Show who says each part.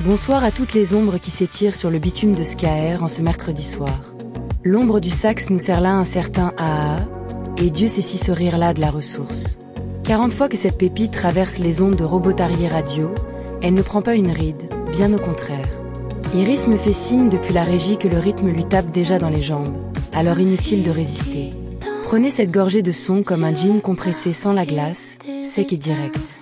Speaker 1: Bonsoir à toutes les ombres qui s'étirent sur le bitume de Skaer en ce mercredi soir. L'ombre du sax nous sert là un certain AA, et Dieu sait si ce rire-là de la ressource. 40 fois que cette pépite traverse les ondes de Robotarier Radio, elle ne prend pas une ride, bien au contraire. Iris me fait signe depuis la régie que le rythme lui tape déjà dans les jambes, alors inutile de résister. Prenez cette gorgée de son comme un gin compressé sans la glace, sec et direct.